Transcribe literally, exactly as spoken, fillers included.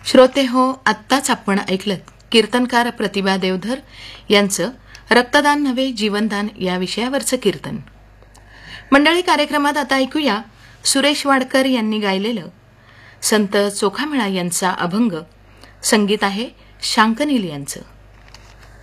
श्रोते हो, आत्ताच आपण ऐकलत कीर्तनकार प्रतिभा देवधर यांचं रक्तदान नव्हे जीवनदान या विषयावरचं कीर्तन. मंडळी, कार्यक्रमात आता ऐकूया सुरेश वाडकर यांनी गायलेलं संत चोखामेळा यांचा अभंग. संगीत आहे शांकनील यांचं.